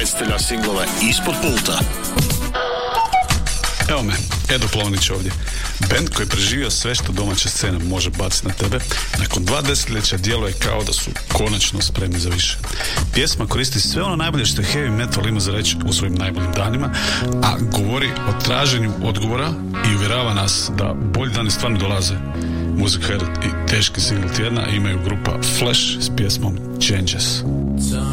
izbacitelja singlova ispod pulta. Evo me, Edo Plovnić ovdje. Band koji je preživio sve što domaća scena može baciti na tebe, nakon 2 desetljeća djeluje kao da su konačno spremni za više. Pjesma koristi sve ono najbolje što je heavy metal ima za reći u svojim najboljim danima, a govori o traženju odgovora i uvjerava nas da bolji dani stvarno dolaze. Music Herd i teški single tjedna imaju grupa Flash s pjesmom Changes.